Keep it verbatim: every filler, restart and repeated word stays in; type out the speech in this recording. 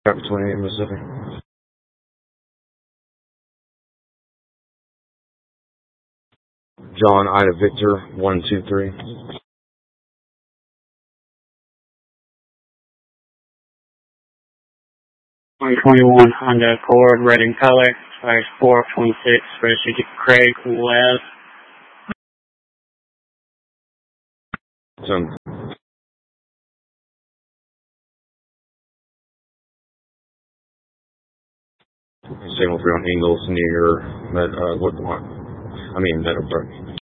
Chapter twenty-eight, Mississippi. John, Ida, Victor, one, two, three. one twenty-one Honda Accord, red in color, slash four twenty-six, registered to Craig Webb. Some signal three on Ingalls near Med, uh, what, I mean, Meadowbrook.